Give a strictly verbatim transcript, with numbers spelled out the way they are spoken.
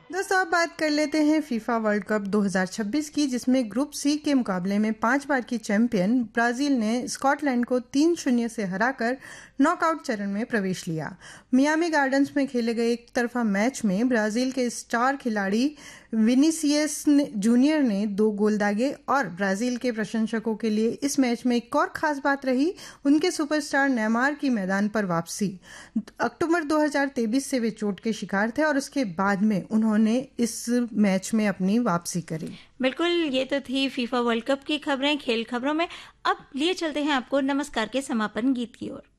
दोस्तों अब बात कर लेते हैं फीफा वर्ल्ड कप दो हज़ार छब्बीस की, जिसमें ग्रुप सी के मुकाबले में पांच बार की चैंपियन ब्राजील ने स्कॉटलैंड को तीन शून्य से हराकर नॉकआउट चरण में प्रवेश लिया। मियामी गार्डन्स में खेले गए एक तरफा मैच में ब्राजील के स्टार खिलाड़ी विनीसियस जूनियर ने दो गोल दागे और ब्राजील के प्रशंसकों के लिए इस मैच में एक और खास बात रही उनके सुपरस्टार नेमार की मैदान पर वापसी। अक्टूबर दो हज़ार तेईस से वे चोट के शिकार थे और उसके बाद में उन्होंने इस मैच में अपनी वापसी करी। बिल्कुल, ये तो थी फीफा वर्ल्ड कप की खबरें खेल खबरों में। अब लिए चलते हैं आपको नमस्कार के समापन गीत की ओर।